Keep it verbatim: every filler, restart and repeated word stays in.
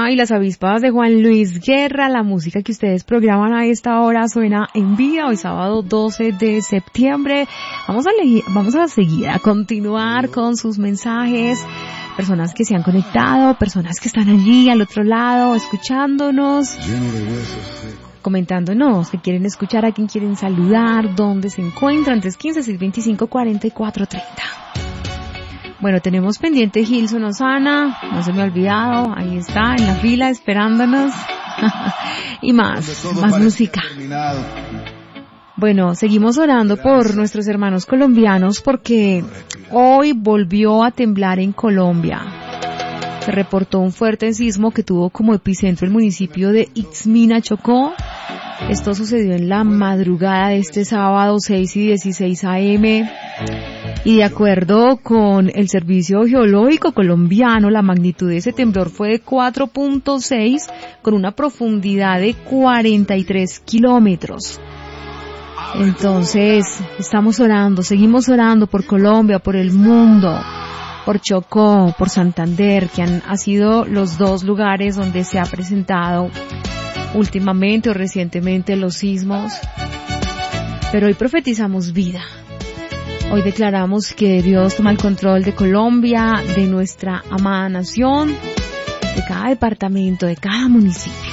y las avispas de Juan Luis Guerra. La música que ustedes programan a esta hora suena en vida, hoy sábado doce de septiembre. Vamos a, leer, vamos a seguir, a continuar con sus mensajes. Personas que se han conectado, personas que están allí al otro lado, escuchándonos, comentándonos que quieren escuchar, a quién quieren saludar, dónde se encuentran. tres uno cinco, seis dos cinco, cuatro cuatro tres cero. Bueno, tenemos pendiente Gilson Osana, no se me ha olvidado, ahí está, en la fila, esperándonos. Y más, más música. Bueno, seguimos orando por nuestros hermanos colombianos porque hoy volvió a temblar en Colombia. Se reportó un fuerte sismo que tuvo como epicentro el municipio de Ixmina, Chocó. Esto sucedió en la madrugada de este sábado, seis y dieciséis a eme. Y de acuerdo con el Servicio Geológico colombiano, la magnitud de ese temblor fue de cuatro punto seis con una profundidad de cuarenta y tres kilómetros. Entonces, estamos orando, seguimos orando por Colombia, por el mundo, por Chocó, por Santander, que han, han sido los dos lugares donde se ha presentado últimamente o recientemente los sismos. Pero hoy profetizamos vida. Hoy declaramos que Dios toma el control de Colombia, de nuestra amada nación, de cada departamento, de cada municipio.